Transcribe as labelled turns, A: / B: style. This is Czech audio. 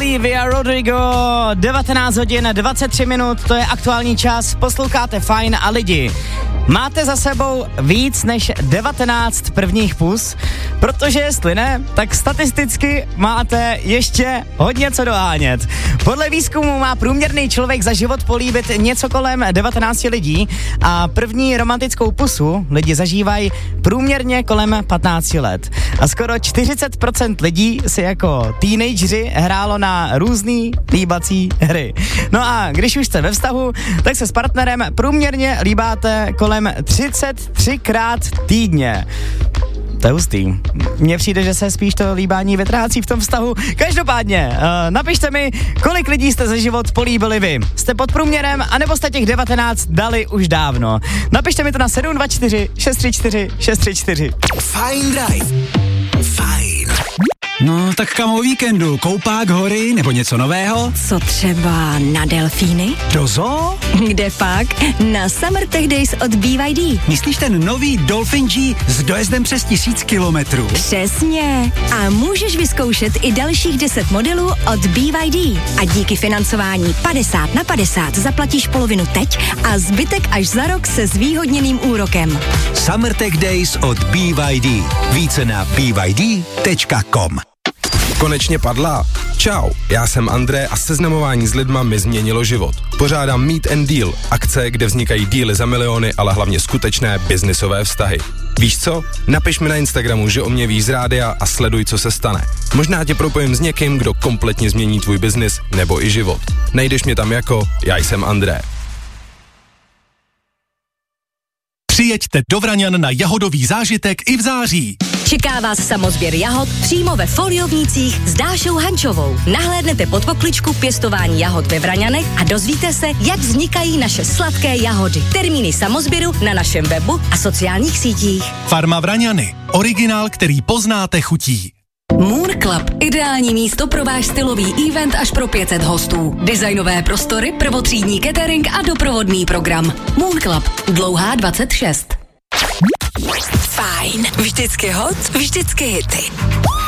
A: Olivia Rodrigo, 19 hodin 23 minut, to je aktuální čas, posloucháte Fajn a lidi. Máte za sebou víc než 19 prvních pus, protože jestli ne, tak statisticky máte ještě hodně co dohánět. Podle výzkumu má průměrný člověk za život políbit něco kolem 19 lidí a první romantickou pusu lidi zažívají průměrně kolem 15 let. A skoro 40% lidí si jako teenageři hrálo na různý líbací hry. No a když už jste ve vztahu, tak se s partnerem průměrně líbáte kolem 33krát týdně. To je hustý. Mně přijde, že se spíš to líbání vytrácí v tom vztahu. Každopádně, napište mi, kolik lidí jste za život políbili vy. Jste pod průměrem, anebo jste těch 19 dali už dávno. Napište mi to na 724 634 634.
B: Fajn Drive. Fajn.
C: No, tak kam o víkendu? Koupák, hory nebo něco nového?
D: Co třeba na delfíny?
C: Do zoo?
D: Kde pak? Na Summer Tech Days od BYD.
C: Myslíš ten nový Dolphin G s dojezdem přes 1000 kilometrů?
D: Přesně. A můžeš vyzkoušet i dalších 10 modelů od BYD. A díky financování 50/50 zaplatíš polovinu teď a zbytek až za rok se zvýhodněným úrokem.
B: Summer Tech Days od BYD. Více na byd.com.
E: Konečně padla. Čau, já jsem André a seznamování s lidma mi změnilo život. Pořádám Meet and Deal, akce, kde vznikají díly za miliony, ale hlavně skutečné biznisové vztahy. Víš co? Napiš mi na Instagramu, že o mě víš z rádia a sleduj, co se stane. Možná tě propojím s někým, kdo kompletně změní tvůj biznis nebo i život. Najdeš mě tam jako Já jsem André.
F: Přijeďte do Vraňan na jahodový zážitek i v září.
D: Čeká vás samozběr jahod přímo ve Foliovnících s Dášou Hančovou. Nahlédnete pod pokličku pěstování jahod ve Vraňanech a dozvíte se, jak vznikají naše sladké jahody. Termíny samozběru na našem webu a sociálních sítích.
F: Farma Vraňany. Originál, který poznáte chutí.
D: Moon Club. Ideální místo pro váš stylový event až pro 500 hostů. Designové prostory, prvotřídní catering a doprovodný program. Moon Club. Dlouhá 26. Fajn. Vždycky hot, vždycky hity.